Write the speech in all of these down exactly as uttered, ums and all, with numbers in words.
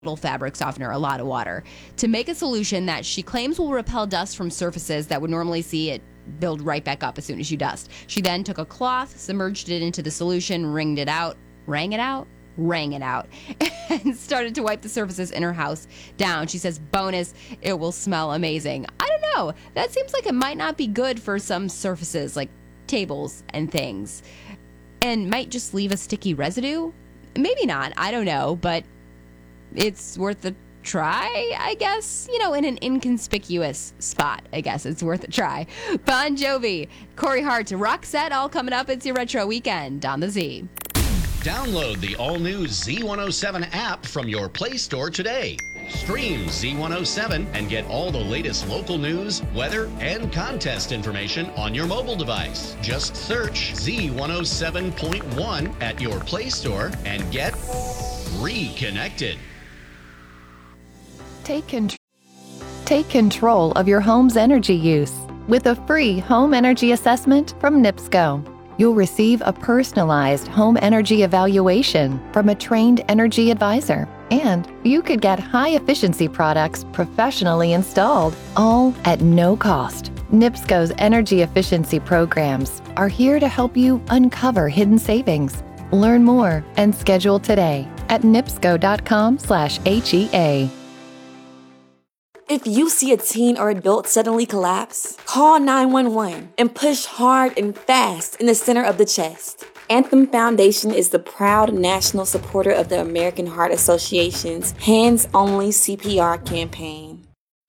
fabric softener, a lot of water, to make a solution that she claims will repel dust from surfaces that would normally see it build right back up as soon as you dust. She then took a cloth, submerged it into the solution, wringed it out, rang it out, rang it out, and started to wipe the surfaces in her house down. She says, bonus, it will smell amazing. I don't know. That seems like it might not be good for some surfaces like tables and things, and might just leave a sticky residue. Maybe not. I don't know, but it's worth a try, I guess. You know, in an inconspicuous spot, I guess it's worth a try. Bon Jovi, Corey Hart, Roxette, all coming up. It's your Retro Weekend on the Z. Download the all-new Z one oh seven app from your Play Store today. Stream Z one oh seven and get all the latest local news, weather, and contest information on your mobile device. Just search Z one oh seven point one at your Play Store and get reconnected. Take, con- Take control of your home's energy use with a free home energy assessment from NIPSCO. You'll receive a personalized home energy evaluation from a trained energy advisor, and you could get high-efficiency products professionally installed, all at no cost. NIPSCO's energy efficiency programs are here to help you uncover hidden savings. Learn more and schedule today at nipsco.com slash HEA. If you see a teen or adult suddenly collapse, call nine one one and push hard and fast in the center of the chest. Anthem Foundation is the proud national supporter of the American Heart Association's Hands Only C P R campaign.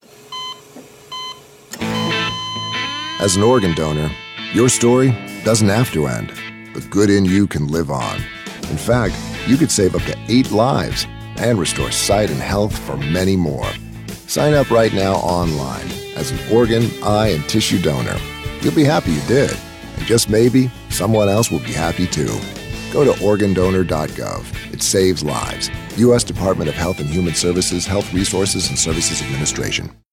As an organ donor, your story doesn't have to end. The good in you can live on. In fact, you could save up to eight lives and restore sight and health for many more. Sign up right now online as an organ, eye, and tissue donor. You'll be happy you did, and just maybe someone else will be happy too. Go to organ donor dot gov. It saves lives. U S Department of Health and Human Services, Health Resources and Services Administration.